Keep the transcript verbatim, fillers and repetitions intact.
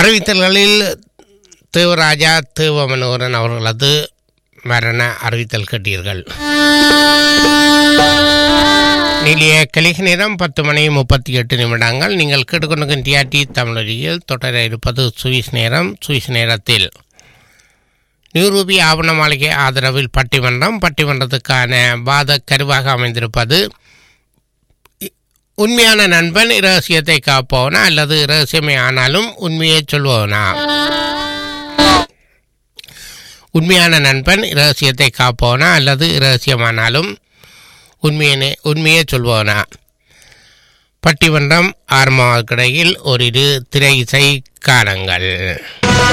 அறிவித்தல்களில் தேவராஜா தேவமனோகரன் அவர்களது மரண அறிவித்தல் கேட்டீர்கள். நிலைய கலிக நேரம் பத்து மணி முப்பத்தி எட்டு நிமிடங்கள். நீங்கள் கேட்டுக்கொண்டு டிஆர்டி தமிழொலியில் தொடர இருப்பது சுவிஸ் நேரம். சுவிஸ் நேரத்தில் நியூரூபி ஆவண மாளிகை ஆதரவில் பட்டிமன்றம். பட்டிமன்றத்துக்கான வாத கருவாக அமைந்திருப்பது உண்மையான நண்பன் இரகசியத்தை காப்பவனா அல்லது இரகசியமே ஆனாலும் உண்மையை சொல்பவனா? உண்மையான நண்பன் இரகசியத்தை காப்பவனா அல்லது இரகசியமானாலும் உண்மையனே உண்மையை சொல்பவனா? பட்டிமன்றம் ஆரம்பமாவதற்கிடையில் ஓரிரு திரை இசை காலங்கள்.